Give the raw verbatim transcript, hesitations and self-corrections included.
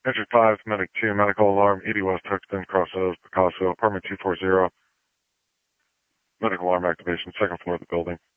Entry five, Medic two, medical alarm, eighty West Hoxton, Crossroads, Picasso, apartment two forty. Medical alarm activation, second floor of the building.